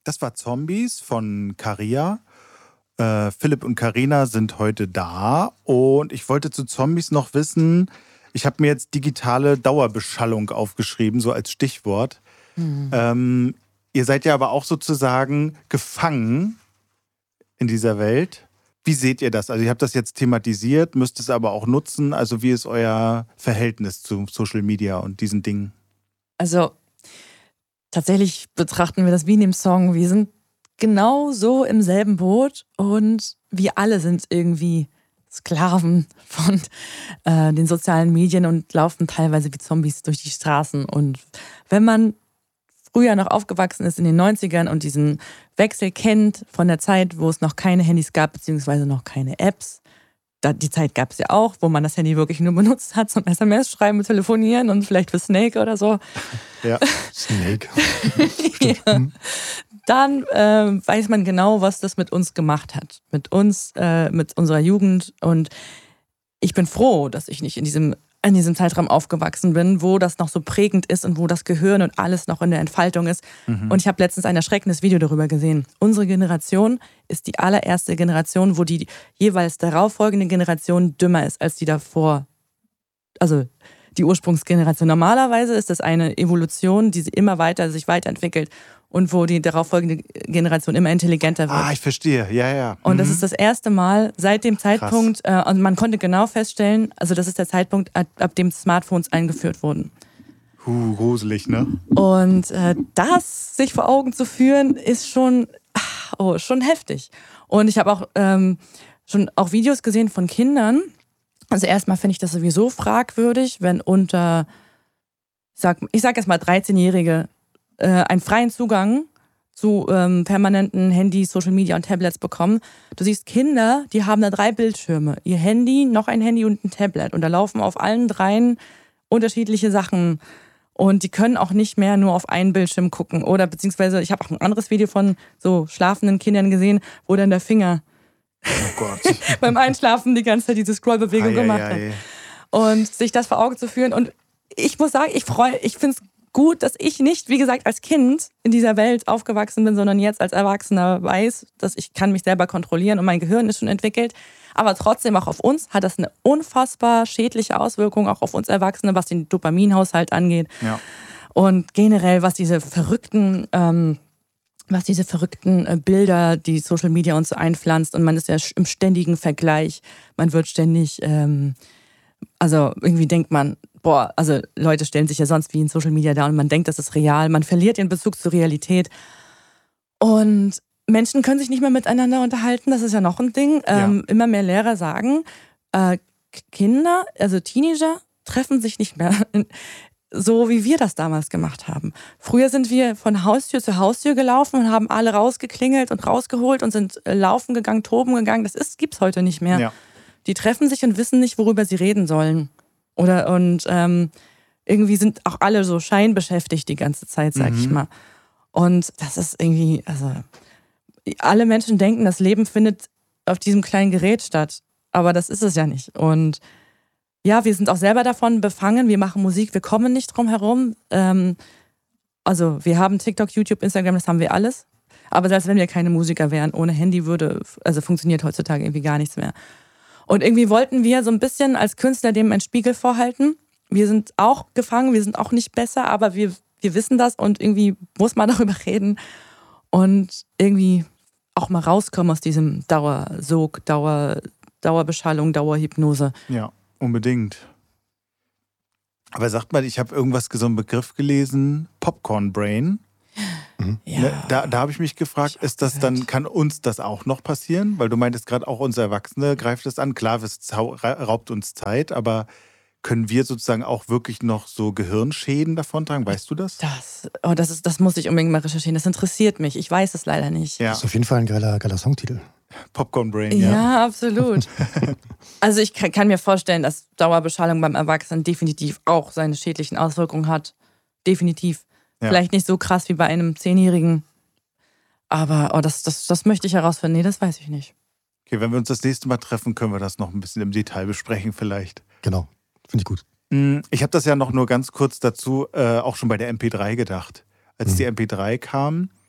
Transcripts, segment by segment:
Das war Zombies von Caria. Philipp und Carina sind heute da und ich wollte zu Zombies noch wissen, ich habe mir jetzt digitale Dauerbeschallung aufgeschrieben, so als Stichwort. Ihr seid ja aber auch sozusagen gefangen in dieser Welt. Wie seht ihr das? Also ihr habt das jetzt thematisiert, müsst es aber auch nutzen. Also wie ist euer Verhältnis zu Social Media und diesen Dingen? Also tatsächlich betrachten wir das wie in dem Song. Wir sind genau so im selben Boot und wir alle sind irgendwie Sklaven von den sozialen Medien und laufen teilweise wie Zombies durch die Straßen. Und wenn man früher noch aufgewachsen ist in den 90ern und diesen Wechsel kennt von der Zeit, wo es noch keine Handys gab, beziehungsweise noch keine Apps. Die Zeit gab es ja auch, wo man das Handy wirklich nur benutzt hat zum SMS schreiben, telefonieren und vielleicht für Snake oder so. Ja, Snake. Ja. Dann weiß man genau, was das mit uns gemacht hat. Mit uns, mit unserer Jugend. Und ich bin froh, dass ich nicht in diesem Zeitraum aufgewachsen bin, wo das noch so prägend ist und wo das Gehirn und alles noch in der Entfaltung ist. Und ich habe letztens ein erschreckendes Video darüber gesehen. Unsere Generation ist die allererste Generation, wo die jeweils darauffolgende Generation dümmer ist als die davor. Also die Ursprungsgeneration. Normalerweise ist das eine Evolution, die sich weiterentwickelt und wo die darauffolgende Generation immer intelligenter wird. Ich verstehe. Ja. Und das ist das erste Mal seit dem Zeitpunkt, und man konnte genau feststellen, also das ist der Zeitpunkt, ab dem Smartphones eingeführt wurden. Gruselig, ne? Und das sich vor Augen zu führen, ist schon heftig. Und ich habe auch schon auch Videos gesehen von Kindern. Also erstmal finde ich das sowieso fragwürdig, wenn unter, ich sag erst mal 13-Jährige einen freien Zugang zu permanenten Handys, Social Media und Tablets bekommen. Du siehst Kinder, die haben da 3 Bildschirme. Ihr Handy, noch ein Handy und ein Tablet. Und da laufen auf allen 3 unterschiedliche Sachen. Und die können auch nicht mehr nur auf einen Bildschirm gucken. Oder beziehungsweise, ich habe auch ein anderes Video von so schlafenden Kindern gesehen, wo dann der Finger beim Einschlafen die ganze Zeit diese Scrollbewegung gemacht hat. Und sich das vor Augen zu führen. Und ich muss sagen, ich finde es gut, dass ich nicht, wie gesagt, als Kind in dieser Welt aufgewachsen bin, sondern jetzt als Erwachsener weiß, dass ich kann mich selber kontrollieren und mein Gehirn ist schon entwickelt. Aber trotzdem auch auf uns hat das eine unfassbar schädliche Auswirkung, auch auf uns Erwachsene, was den Dopaminhaushalt angeht. Ja. Und generell, was diese verrückten Bilder, die Social Media uns so einpflanzt. Und man ist ja im ständigen Vergleich. Man wird ständig, also irgendwie denkt man, also Leute stellen sich ja sonst wie in Social Media da und man denkt, das ist real. Man verliert den Bezug zur Realität. Und Menschen können sich nicht mehr miteinander unterhalten. Das ist ja noch ein Ding. Immer mehr Lehrer sagen, Kinder, also Teenager, treffen sich nicht mehr so, wie wir das damals gemacht haben. Früher sind wir von Haustür zu Haustür gelaufen und haben alle rausgeklingelt und rausgeholt und sind laufen gegangen, toben gegangen. Das gibt's heute nicht mehr. Ja. Die treffen sich und wissen nicht, worüber sie reden sollen. Irgendwie sind auch alle so scheinbeschäftigt die ganze Zeit, sag ich mal. Und das ist irgendwie, also alle Menschen denken, das Leben findet auf diesem kleinen Gerät statt. Aber das ist es ja nicht. Und ja, wir sind auch selber davon befangen. Wir machen Musik, wir kommen nicht drum herum. Also wir haben TikTok, YouTube, Instagram, das haben wir alles. Aber selbst wenn wir keine Musiker wären, ohne Handy funktioniert heutzutage irgendwie gar nichts mehr. Und irgendwie wollten wir so ein bisschen als Künstler dem einen Spiegel vorhalten. Wir sind auch gefangen, wir sind auch nicht besser, aber wir wissen das und irgendwie muss man darüber reden und irgendwie auch mal rauskommen aus diesem Dauersog, Dauerbeschallung, Dauerhypnose. Ja, unbedingt. Aber sagt mal, ich habe so einen Begriff gelesen, Popcorn Brain. Ja. Da habe ich mich gefragt, kann uns das auch noch passieren? Weil du meintest gerade auch uns Erwachsene greift es an. Klar, es raubt uns Zeit, aber können wir sozusagen auch wirklich noch so Gehirnschäden davontragen? Weißt du das? Das muss ich unbedingt mal recherchieren. Das interessiert mich. Ich weiß es leider nicht. Ja. Das ist auf jeden Fall ein geiler Songtitel. Popcorn Brain, ja, absolut. Also ich kann mir vorstellen, dass Dauerbeschallung beim Erwachsenen definitiv auch seine schädlichen Auswirkungen hat. Definitiv. Ja. Vielleicht nicht so krass wie bei einem 10-Jährigen. Aber das möchte ich herausfinden. Nee, das weiß ich nicht. Okay, wenn wir uns das nächste Mal treffen, können wir das noch ein bisschen im Detail besprechen vielleicht. Genau, finde ich gut. Ich habe das ja nur ganz kurz dazu auch schon bei der MP3 gedacht. Als die MP3 kam, habe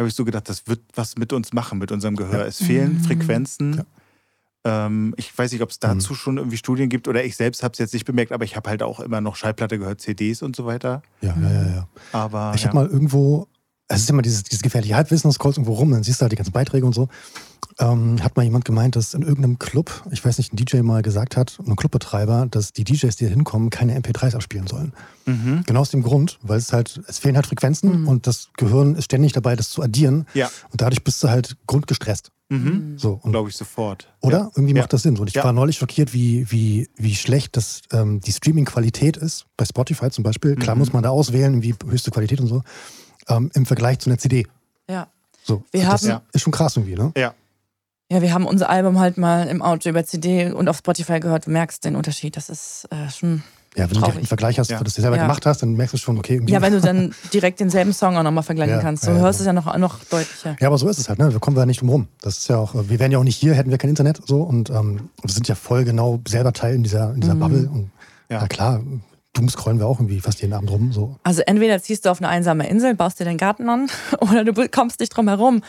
habe ich so gedacht, das wird was mit uns machen, mit unserem Gehör. Es fehlen Frequenzen. Ja. Ich weiß nicht, ob es dazu schon irgendwie Studien gibt oder ich selbst habe es jetzt nicht bemerkt, aber ich habe halt auch immer noch Schallplatte gehört, CDs und so weiter. Ja. Aber Ich habe mal irgendwo, es ist immer dieses gefährliche Halbwissen, das scrollt irgendwo rum, dann siehst du halt die ganzen Beiträge und so. Hat mal jemand gemeint, dass in irgendeinem Club, ich weiß nicht, ein DJ mal gesagt hat, ein Clubbetreiber, dass die DJs, die da hinkommen, keine MP3s abspielen sollen. Genau aus dem Grund, weil es fehlen halt Frequenzen und das Gehirn ist ständig dabei, das zu addieren. Ja. Und dadurch bist du halt grundgestresst. So, glaube ich sofort. oder? Ja. Irgendwie macht das Sinn. Und ich Ja. war neulich schockiert, wie schlecht die Streaming-Qualität ist. Bei Spotify zum Beispiel. Klar muss man da auswählen, wie höchste Qualität und so. Im Vergleich zu einer CD. Ja. So, Wir das haben- ist schon krass irgendwie, ne? Ja. Ja, wir haben unser Album halt mal im Auto über CD und auf Spotify gehört. Du merkst den Unterschied. Das ist schon. Ja, wenn du Traurig. direkt einen Vergleich hast, Ja. wo du das dir selber Ja. gemacht hast, dann merkst du schon, okay, irgendwie. Ja, wenn du dann direkt denselben Song auch nochmal vergleichen Ja, kannst. Du ja, hörst genau. es ja noch deutlicher. Ja, aber so ist es halt, ne? Wir kommen ja nicht drum rum. Das ist ja auch, wir wären ja auch nicht hier, hätten wir kein Internet so und wir sind ja voll genau selber Teil in dieser Bubble. Und Ja. ja klar, doomscrollen wir auch irgendwie fast jeden Abend rum. So. Also entweder ziehst du auf eine einsame Insel, baust dir den Garten an oder du kommst nicht drum herum.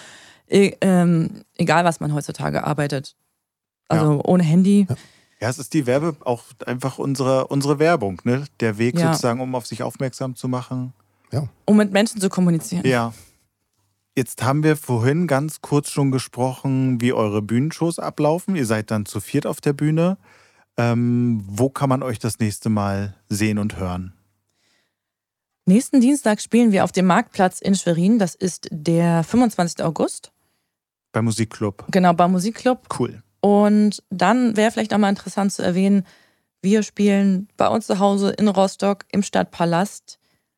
Egal, was man heutzutage arbeitet. Also ohne Handy. Ja, es ist die auch einfach unsere Werbung, ne? Der Weg Ja. sozusagen, um auf sich aufmerksam zu machen. Um mit Menschen zu kommunizieren. Ja. Jetzt haben wir vorhin ganz kurz schon gesprochen, wie eure Bühnenshows ablaufen. Ihr seid dann zu viert auf der Bühne. Wo kann man euch das nächste Mal sehen und hören? Nächsten Dienstag spielen wir auf dem Marktplatz in Schwerin. Das ist der 25. August. Beim Musikclub. Genau, beim Musikclub. Cool. Und dann wäre vielleicht auch mal interessant zu erwähnen, wir spielen bei uns zu Hause in Rostock im Stadtpalast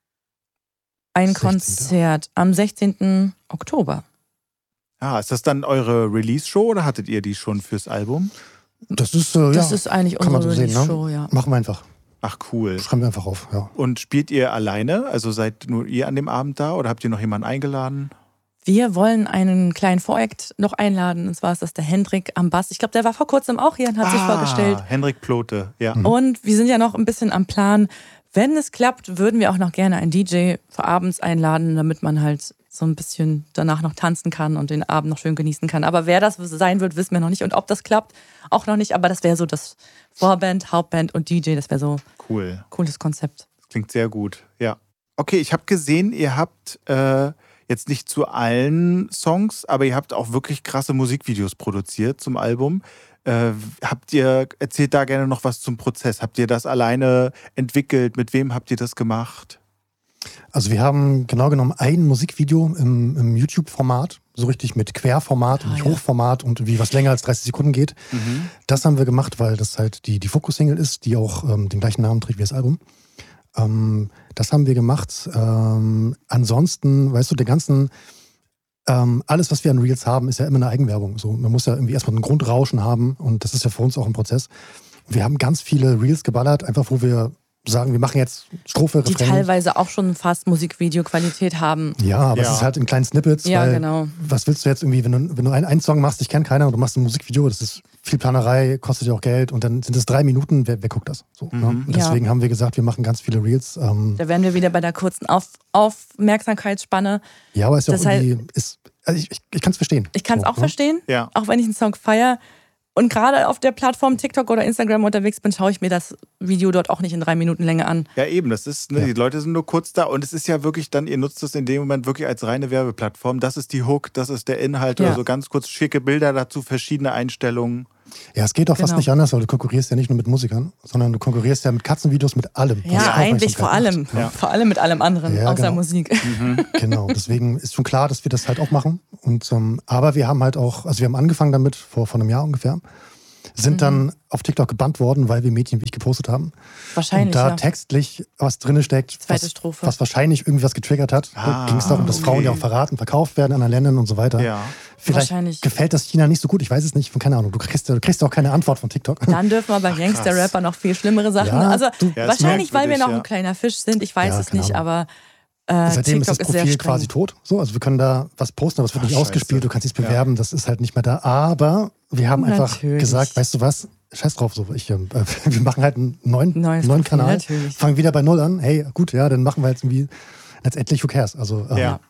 ein 16. Konzert am 16. Oktober. Ah, ist das dann eure Release-Show oder hattet ihr die schon fürs Album? Das ist, Das ja, ist eigentlich kann man unsere so sehen, ne? Release-Show, ja. Machen wir einfach. Ach, cool. Schreiben wir einfach auf, ja. Und spielt ihr alleine? Also seid nur ihr an dem Abend da oder habt ihr noch jemanden eingeladen? Wir wollen einen kleinen Voreact noch einladen. Und zwar ist das der Hendrik am Bass. Ich glaube, der war vor kurzem auch hier und hat sich vorgestellt. Hendrik Plote, ja. Und wir sind ja noch ein bisschen am Plan. Wenn es klappt, würden wir auch noch gerne einen DJ für abends einladen, damit man halt so ein bisschen danach noch tanzen kann und den Abend noch schön genießen kann. Aber wer das sein wird, wissen wir noch nicht. Und ob das klappt, auch noch nicht. Aber das wäre so das Vorband, Hauptband und DJ. Das wäre so Cool. ein cooles Konzept. Klingt sehr gut, ja. Okay, ich habe gesehen, ihr habt jetzt nicht zu allen Songs, aber ihr habt auch wirklich krasse Musikvideos produziert zum Album. Erzählt da gerne noch was zum Prozess. Habt ihr das alleine entwickelt? Mit wem habt ihr das gemacht? Also wir haben genau genommen ein Musikvideo im YouTube-Format, so richtig mit Querformat und nicht ja. Hochformat und wie was länger als 30 Sekunden geht. Das haben wir gemacht, weil das halt die Fokus-Single ist, die auch den gleichen Namen trägt wie das Album. Das haben wir gemacht. Ansonsten, weißt du, der ganzen alles, was wir an Reels haben, ist ja immer eine Eigenwerbung. So, man muss ja irgendwie erstmal ein Grundrauschen haben und das ist ja für uns auch ein Prozess. Wir haben ganz viele Reels geballert, einfach wo wir sagen, wir machen jetzt Strophe, Die Refrain. teilweise auch schon fast Musikvideo-Qualität haben. Ja, aber Ja. es ist halt in kleinen Snippets. Ja, weil genau. Was willst du jetzt irgendwie, wenn du einen Song machst, ich kenne keiner, und du machst ein Musikvideo, das ist viel Planerei, kostet ja auch Geld und dann sind es 3 Minuten, wer guckt das? So, ne? Und deswegen haben wir gesagt, wir machen ganz viele Reels. Da wären wir wieder bei der kurzen Aufmerksamkeitsspanne. Ja, aber es ist ja auch Das heißt- irgendwie, also ich kann es verstehen. Ich kann es So, auch ne? verstehen, Ja. auch wenn ich einen Song feiere. Und gerade auf der Plattform TikTok oder Instagram unterwegs bin, schaue ich mir das Video dort auch nicht in 3 Minuten Länge an. Ja, eben, das ist, ne, Ja. die Leute sind nur kurz da und es ist ja wirklich dann, ihr nutzt es in dem Moment wirklich als reine Werbeplattform. Das ist die Hook, das ist der Inhalt Ja. oder so ganz kurz schicke Bilder dazu, verschiedene Einstellungen. Ja, es geht doch fast Genau. nicht anders, weil du konkurrierst ja nicht nur mit Musikern, sondern du konkurrierst ja mit Katzenvideos mit allem. was Ja, eigentlich vor allem. Aufmerksamkeit macht. Vor allem mit allem anderen, Ja, außer genau. Musik. Genau, deswegen ist schon klar, dass wir das halt auch machen. Und, aber wir haben halt auch, also wir haben angefangen damit vor einem Jahr ungefähr, sind dann auf TikTok gebannt worden, weil wir Mädchen wie ich gepostet haben. Wahrscheinlich, Und da ja. textlich was drin steckt, Zweite Strophe. was wahrscheinlich irgendwie was getriggert hat. Ging es darum, dass Frauen ja auch verraten, verkauft werden in anderen Ländern und so weiter. Ja. Vielleicht Wahrscheinlich. gefällt das China nicht so gut, ich weiß es nicht, keine Ahnung. Du kriegst auch keine Antwort von TikTok. Dann dürfen aber Gangster-Rapper noch viel schlimmere Sachen. Ja, Also du- Ja, ist wahrscheinlich, weil wir merkwürdig, noch ja. ein kleiner Fisch sind. Ich weiß Ja, es keine nicht, Ahnung. aber Seitdem ist TikTok das ist sehr Profil streng. quasi tot. So, also wir können da was posten, aber es wird nicht Scheiße. ausgespielt, du kannst nichts bewerben, das ist halt nicht mehr da. Aber wir haben einfach Natürlich. gesagt, weißt du was, scheiß drauf, so, wir machen halt einen neuen Neues Profil, Kanal, natürlich. fangen wieder bei Null an. Hey, gut, ja, dann machen wir jetzt irgendwie letztendlich who cares. Also Ja.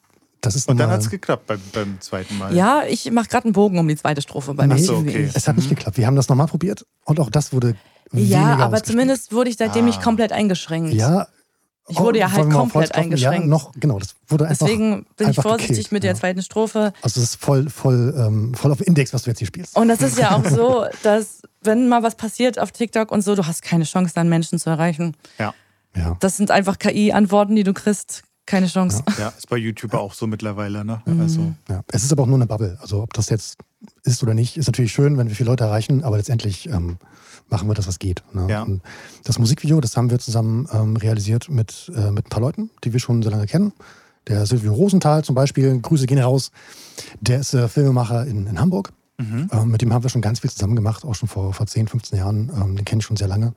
Das ist Und dann normal. hat es geklappt beim zweiten Mal. Ja, ich mache gerade einen Bogen um die zweite Strophe bei mir. Nee, so, okay. Es hat nicht geklappt. Wir haben das nochmal probiert und auch das wurde weniger Ja, aber ausgespielt. zumindest wurde ich seitdem nicht komplett eingeschreinkt. Ja. Ich wurde ja halt wollen wir mal komplett Volkswaffen? eingeschränkt. Ja, noch, genau. Das wurde einfach. Deswegen bin ich einfach vorsichtig gekillt. mit der zweiten Strophe. Also es ist voll auf Index, was du jetzt hier spielst. Und das ist ja auch so, dass wenn mal was passiert auf TikTok und so, du hast keine Chance, dann Menschen zu erreichen. Ja. Ja. Das sind einfach KI-Antworten, die du kriegst. Keine Chance. Ja, ist bei YouTube auch so mittlerweile, ne? Also, Ja. Es ist aber auch nur eine Bubble. Also ob das jetzt ist oder nicht, ist natürlich schön, wenn wir viele Leute erreichen, aber letztendlich machen wir das, was geht. Ne? Ja. Und das Musikvideo, das haben wir zusammen realisiert mit ein paar Leuten, die wir schon so lange kennen. Der Silvio Rosenthal zum Beispiel, Grüße gehen raus. Der ist Filmemacher in Hamburg. Mit dem haben wir schon ganz viel zusammen gemacht, auch schon vor 10, 15 Jahren. Den kenne ich schon sehr lange.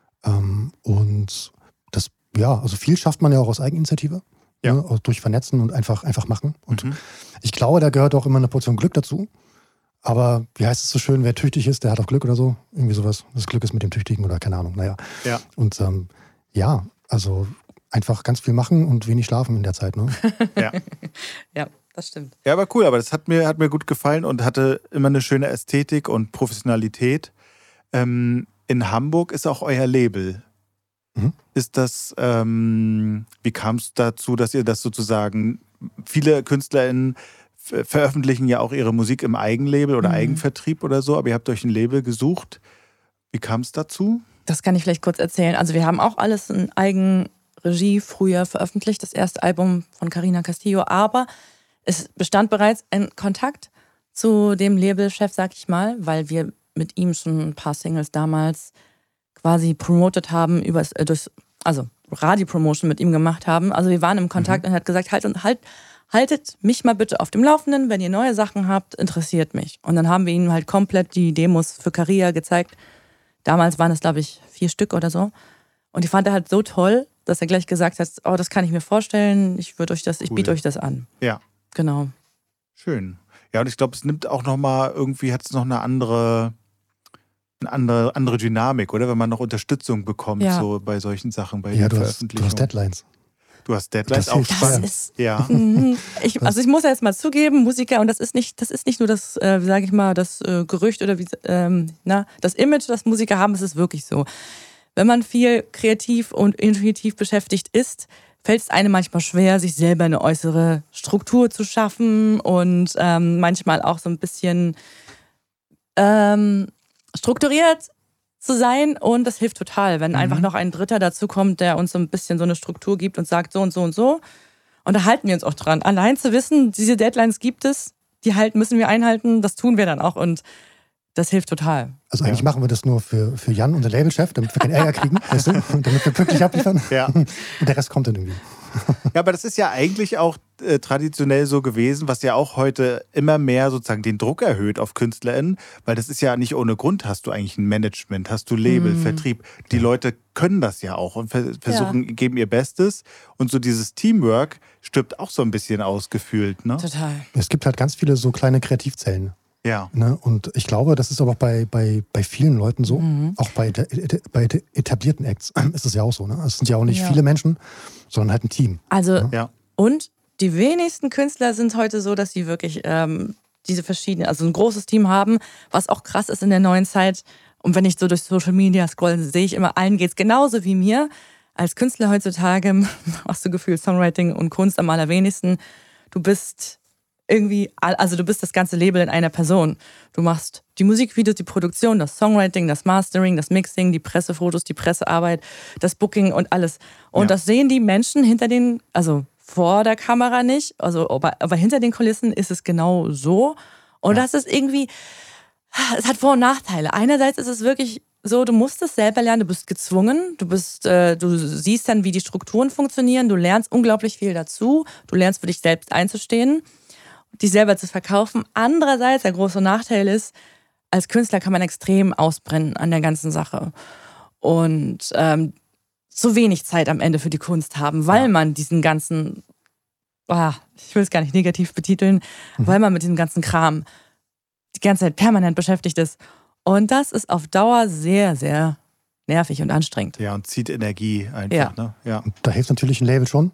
Und das, ja, also viel schafft man ja auch aus Eigeninitiative. Ja. Ne? Auch durch Vernetzen und einfach machen. Und ich glaube, da gehört auch immer eine Portion Glück dazu. Aber wie heißt es so schön, wer tüchtig ist, der hat auch Glück oder so. Irgendwie sowas. Das Glück ist mit dem Tüchtigen oder keine Ahnung. Naja. Ja. Und ja, also einfach ganz viel machen und wenig schlafen in der Zeit. Ne? ja. Ja, das stimmt. Ja, aber cool, aber das hat mir gut gefallen und hatte immer eine schöne Ästhetik und Professionalität. In Hamburg ist auch euer Label. Ist das, wie kam es dazu, dass ihr das sozusagen, viele KünstlerInnen veröffentlichen ja auch ihre Musik im Eigenlabel oder Eigenvertrieb oder so, aber ihr habt euch ein Label gesucht. Wie kam es dazu? Das kann ich vielleicht kurz erzählen. Also wir haben auch alles in Eigenregie früher veröffentlicht, das erste Album von Carina Castillo, aber es bestand bereits ein Kontakt zu dem Labelchef, sag ich mal, weil wir mit ihm schon ein paar Singles damals quasi promotet haben, also Radiopromotion mit ihm gemacht haben. Also wir waren im Kontakt und er hat gesagt, haltet mich mal bitte auf dem Laufenden, wenn ihr neue Sachen habt, interessiert mich. Und dann haben wir ihm halt komplett die Demos für Caria gezeigt. Damals waren es, glaube ich, 4 Stück oder so. Und die fand er halt so toll, dass er gleich gesagt hat, oh, das kann ich mir vorstellen, ich biete euch das an. Ja. Genau. Schön. Ja, und ich glaube, es nimmt auch nochmal, irgendwie hat es noch eine andere Dynamik, oder? Wenn man noch Unterstützung bekommt, so bei solchen Sachen, bei den Veröffentlichungen. Du hast Deadlines. Du hast Deadlines auch. Das ist, ja. Ich muss ja jetzt mal zugeben, Musiker, und das ist nicht nur das, sage ich mal, das Gerücht oder das Image, das Musiker haben, es ist wirklich so. Wenn man viel kreativ und intuitiv beschäftigt ist, fällt es einem manchmal schwer, sich selber eine äußere Struktur zu schaffen und manchmal auch so ein bisschen strukturiert zu sein, und das hilft total, wenn einfach noch ein Dritter dazu kommt, der uns so ein bisschen so eine Struktur gibt und sagt so und so und so. Und da halten wir uns auch dran. Allein zu wissen, diese Deadlines gibt es, müssen wir einhalten, das tun wir dann auch und das hilft total. Also eigentlich machen wir das nur für Jan, unser Labelchef, damit wir keinen Ärger kriegen, weißt du? Und damit wir pünktlich abliefern. Ja. Und der Rest kommt dann irgendwie. Ja, aber das ist ja eigentlich auch traditionell so gewesen, was ja auch heute immer mehr sozusagen den Druck erhöht auf KünstlerInnen, weil das ist ja nicht ohne Grund, hast du eigentlich ein Management, hast du Label, Vertrieb. Die Leute können das ja auch und versuchen, geben ihr Bestes. Und so dieses Teamwork stirbt auch so ein bisschen ausgefühlt, ne? Total. Es gibt halt ganz viele so kleine Kreativzellen. Ja. Ne? Und ich glaube, das ist aber auch bei vielen Leuten so. Auch bei etablierten Acts ist es ja auch so. Ne? Es sind ja auch nicht viele Menschen, sondern halt ein Team. Also, Ja. Und die wenigsten Künstler sind heute so, dass sie wirklich diese verschiedenen, also ein großes Team haben, was auch krass ist in der neuen Zeit. Und wenn ich so durch Social Media scrolle, sehe ich immer, allen geht's genauso wie mir. Als Künstler heutzutage hast du Gefühl, Songwriting und Kunst am allerwenigsten. Du bist du bist das ganze Label in einer Person. Du machst die Musikvideos, die Produktion, das Songwriting, das Mastering, das Mixing, die Pressefotos, die Pressearbeit, das Booking und alles. Und das sehen die Menschen vor der Kamera nicht, aber hinter den Kulissen ist es genau so. Und das ist irgendwie, es hat Vor- und Nachteile. Einerseits ist es wirklich so, du musst es selber lernen, du bist gezwungen, du siehst dann, wie die Strukturen funktionieren, du lernst unglaublich viel dazu, du lernst für dich selbst einzustehen, dich selber zu verkaufen. Andererseits, der große Nachteil ist, als Künstler kann man extrem ausbrennen an der ganzen Sache. Und zu wenig Zeit am Ende für die Kunst haben, weil man diesen ganzen, ich will es gar nicht negativ betiteln, weil man mit diesem ganzen Kram die ganze Zeit permanent beschäftigt ist. Und das ist auf Dauer sehr, sehr nervig und anstrengend. Ja, und zieht Energie einfach. Ne? Ja. Und da hilft natürlich ein Label schon.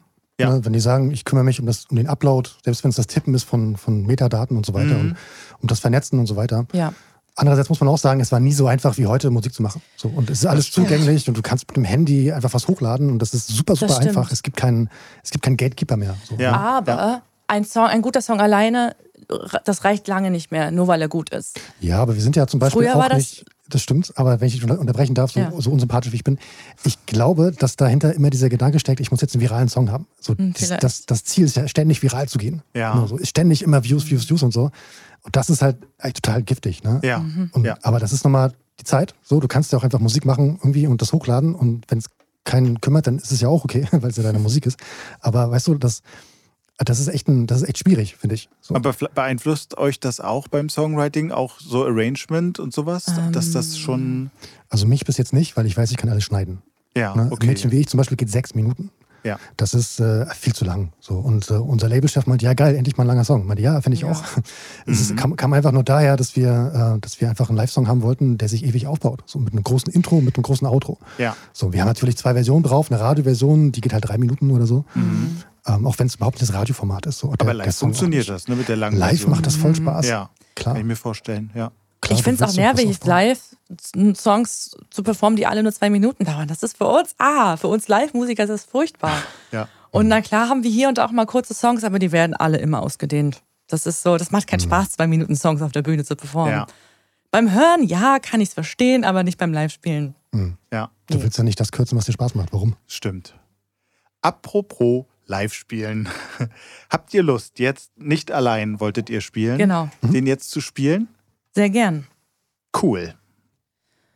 Ja. Ne? Wenn die sagen, ich kümmere mich um den Upload, selbst wenn es das Tippen ist von Metadaten und so weiter und um das Vernetzen und so weiter. Ja. Andererseits muss man auch sagen, es war nie so einfach wie heute, Musik zu machen. So, und es ist alles zugänglich und du kannst mit dem Handy einfach was hochladen und das ist super, super einfach. Es gibt keinen Gatekeeper mehr. So. Ja. Aber ein guter Song alleine, das reicht lange nicht mehr, nur weil er gut ist. Ja, aber wir sind ja zum Beispiel Früher auch war das nicht, das stimmt, aber wenn ich dich unterbrechen darf, so unsympathisch wie ich bin, ich glaube, dass dahinter immer dieser Gedanke steckt, ich muss jetzt einen viralen Song haben. So, das Ziel ist ja ständig viral zu gehen. Ja. Ne, so, ständig immer Views und so. Und das ist halt echt total giftig. Ne? Ja. Aber das ist nochmal die Zeit. So, du kannst ja auch einfach Musik machen irgendwie und das hochladen und wenn es keinen kümmert, dann ist es ja auch okay, weil es ja deine Musik ist. Aber weißt du, das ist echt schwierig, finde ich. So. Aber beeinflusst euch das auch beim Songwriting, auch so Arrangement und sowas, dass das schon... Also mich bis jetzt nicht, weil ich weiß, ich kann alles schneiden. Ja, Ne? okay. Ein Mädchen wie ich zum Beispiel geht 6 Minuten. Ja. Das ist viel zu lang. So. Und unser Labelchef meinte, ja geil, endlich mal ein langer Song. Ich meinte, ja, finde ich auch. Es kam einfach nur daher, dass wir einfach einen Live-Song haben wollten, der sich ewig aufbaut. So mit einem großen Intro, mit einem großen Outro. Ja. So, wir haben natürlich 2 Versionen drauf. Eine Radioversion, die geht halt 3 Minuten oder so. Auch wenn es überhaupt nicht das Radioformat ist. So. Aber live funktioniert das, ne, mit der langen Live Version. macht das voll Spaß. Ja, klar. Kann ich mir vorstellen, ja. Klar, Ich finde es auch nervig, live Songs zu performen, die alle nur 2 Minuten dauern. Das ist für uns Live-Musiker ist das furchtbar. Ja. Und na klar haben wir hier und da auch mal kurze Songs, aber die werden alle immer ausgedehnt. Das ist so, das macht keinen Spaß, 2 Minuten Songs auf der Bühne zu performen. Ja. Beim Hören, ja, kann ich es verstehen, aber nicht beim Live-Spielen. Ja, Du willst ja nicht das kürzen, was dir Spaß macht. Warum? stimmt. Apropos Live-Spielen. Habt ihr Lust, jetzt nicht allein wolltet ihr spielen? Genau. Den jetzt zu spielen? Sehr gern. Cool.